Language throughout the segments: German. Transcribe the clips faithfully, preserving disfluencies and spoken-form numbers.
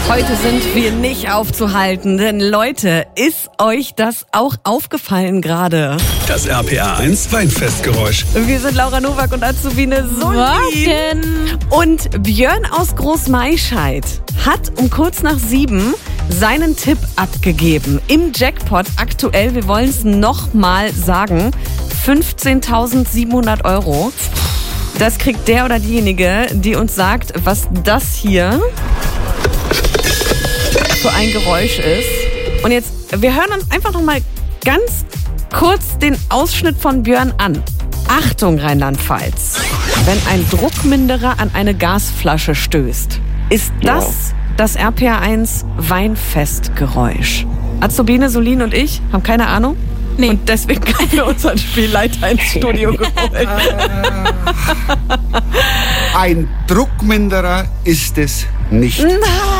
Heute sind wir nicht aufzuhalten, denn Leute, ist euch das auch aufgefallen gerade? Das R P R eins Weinfestgeräusch. Wir sind Laura Nowak und Azubine Solin. Und Björn aus Großmaischeid hat um kurz nach sieben seinen Tipp abgegeben. Im Jackpot aktuell, wir wollen es nochmal sagen, fünfzehntausendsiebenhundert Euro. Das kriegt der oder diejenige, die uns sagt, was das hier für ein Geräusch ist. Und jetzt, wir hören uns einfach noch mal ganz kurz den Ausschnitt von Björn an. Achtung, Rheinland-Pfalz. Wenn ein Druckminderer an eine Gasflasche stößt, ist das ja. das R P R eins Weinfestgeräusch. Azubine, Solin und ich haben keine Ahnung. Nee. Und deswegen haben wir unseren Spielleiter ins Studio geholt. Ein Druckminderer ist es nicht. Nein!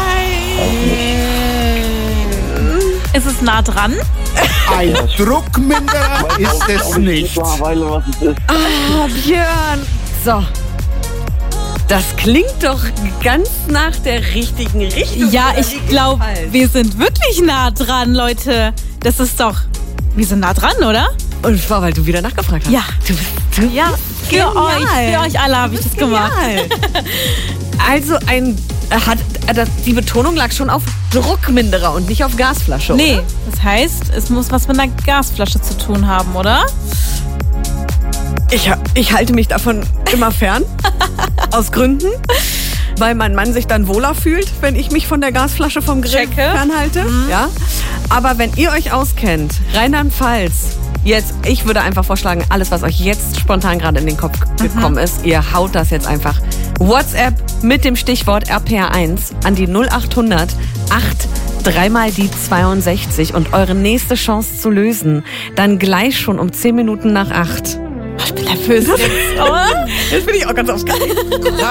Ist es nah dran? Ein Druckminderer ist es nicht. Ah, Björn. So. Das klingt doch ganz nach der richtigen Richtung. Ja, ich glaube, wir sind wirklich nah dran, Leute. Das ist doch... Wir sind nah dran, oder? Und zwar, weil du wieder nachgefragt hast. Ja. Du bist, du ja, für genial. euch, für euch alle habe ich das gemacht. Also ein, hat, die Betonung lag schon auf Druckminderer und nicht auf Gasflasche, Nee, oder? Das heißt, es muss was mit einer Gasflasche zu tun haben, oder? Ich, ich halte mich davon immer fern, aus Gründen, weil mein Mann sich dann wohler fühlt, wenn ich mich von der Gasflasche vom Grill Checke. fernhalte. Mhm. Ja? Aber wenn ihr euch auskennt, Rheinland-Pfalz, jetzt, ich würde einfach vorschlagen, alles, was euch jetzt spontan gerade in den Kopf gekommen mhm. ist, ihr haut das jetzt einfach WhatsApp mit dem Stichwort R P R eins an die null acht hundert acht dreimal die zweiundsechzig und eure nächste Chance zu lösen, dann gleich schon um zehn Minuten nach acht. Ich bin nervös jetzt, oder? Jetzt bin ich auch ganz aufgeregt.